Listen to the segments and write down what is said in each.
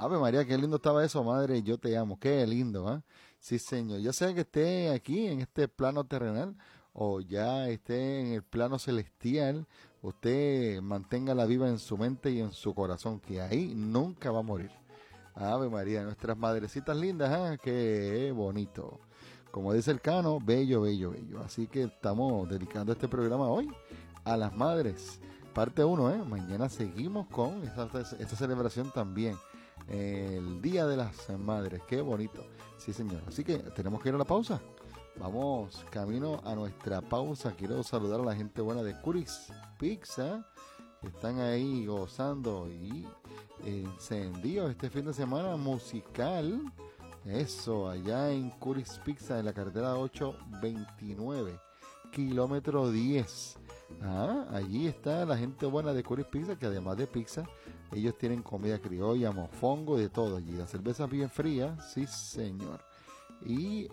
Ave María, qué lindo estaba eso, madre, yo te amo, qué lindo, ¿ah? Sí, señor. Ya sea que esté aquí en este plano terrenal o ya esté en el plano celestial, usted manténgala viva en su mente y en su corazón, que ahí nunca va a morir. Ave María, nuestras madrecitas lindas, ¿ah? Qué bonito. Como dice el Cano, bello, bello, bello. Así que estamos dedicando este programa hoy a las madres. Parte 1, ¿eh? Mañana seguimos con esta celebración también. El Día de las Madres. Qué bonito. Sí, señor. Así que tenemos que ir a la pausa. Vamos camino a nuestra pausa. Quiero saludar a la gente buena de Curis Pizza, que están ahí gozando y encendidos este fin de semana musical. Eso, allá en Curis Pizza, en la carretera 829, kilómetro 10. Allí está la gente buena de Curis Pizza, que además de pizza, ellos tienen comida criolla, mofongo, de todo allí. La cerveza bien fría, sí señor. Y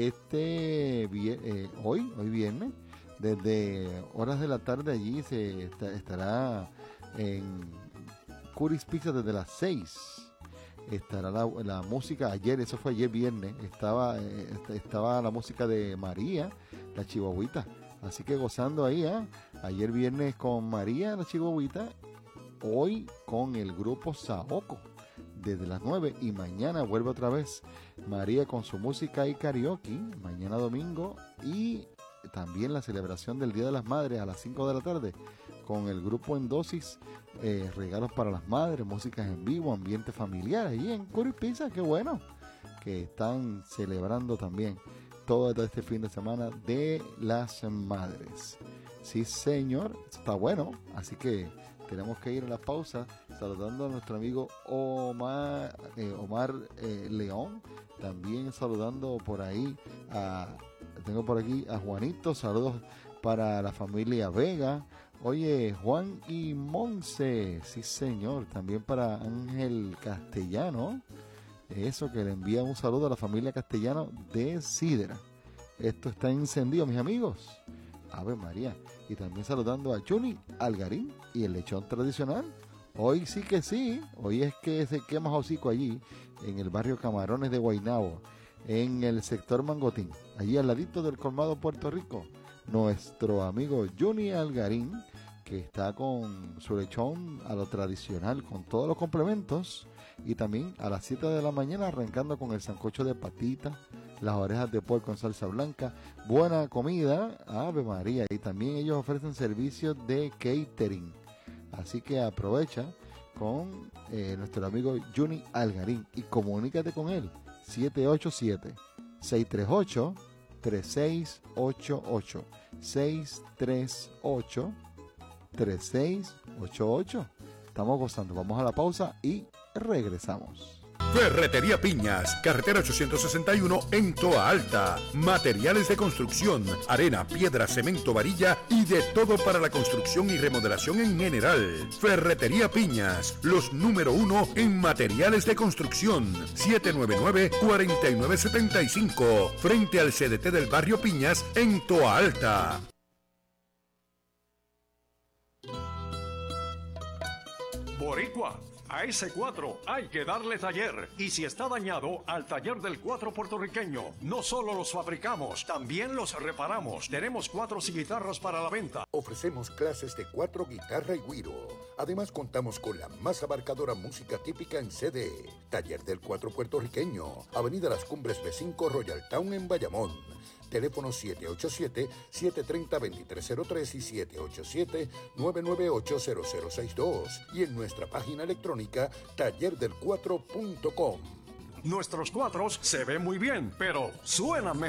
hoy viernes, desde horas de la tarde allí estará en Curis Pizza desde las 6. Estará la música. Eso fue ayer viernes, estaba la música de María, la chihuahuita, así que gozando ahí, ayer viernes con María, la chihuahuita, hoy con el grupo Saoco desde las 9, y mañana vuelve otra vez María con su música y karaoke, mañana domingo, y también la celebración del Día de las Madres a las 5 de la tarde con el grupo En Dosis, regalos para las madres, músicas en vivo, ambiente familiar ahí en Curis Pizza. Qué bueno que están celebrando también todo este fin de semana de las madres. Sí, señor, está bueno. Así que tenemos que ir a la pausa saludando a nuestro amigo Omar León. También saludando por ahí tengo por aquí a Juanito. Saludos para la familia Vega. Oye, Juan y Monse, sí señor. También para Ángel Castellano. Eso, que le envía un saludo a la familia Castellano de Sidra. Esto está encendido, mis amigos. Ave María. Y también saludando a Juni Algarín y el lechón tradicional. Hoy sí que sí. Hoy es que se quema hocico allí en el barrio Camarones de Guaynabo, en el sector Mangotín, allí al ladito del colmado Puerto Rico. Nuestro amigo Juni Algarín, que está con su lechón a lo tradicional, con todos los complementos, y también a las 7 de la mañana arrancando con el sancocho de patita, las orejas de puerco en salsa blanca, buena comida, Ave María, y también ellos ofrecen servicios de catering, así que aprovecha con nuestro amigo Juni Algarín y comunícate con él, 787-638-3688, 638-3688. Estamos gozando. Vamos a la pausa y regresamos. Ferretería Piñas, carretera 861 en Toa Alta. Materiales de construcción, arena, piedra, cemento, varilla y de todo para la construcción y remodelación en general. Ferretería Piñas, los número 1 en materiales de construcción. 799-4975, frente al CDT del barrio Piñas en Toa Alta. Boricua, a ese 4 hay que darle taller. Y si está dañado, al taller del 4 puertorriqueño. No solo los fabricamos, también los reparamos. Tenemos 4 y guitarras para la venta. Ofrecemos clases de 4, guitarra y güiro. Además contamos con la más abarcadora música típica en CD. Taller del 4 puertorriqueño, Avenida Las Cumbres B5, Royal Town en Bayamón. Teléfono 787-730-2303 y 787-998-0062. Y en nuestra página electrónica tallerdelcuatro.com. Nuestros 4 se ven muy bien, pero suenan mejor.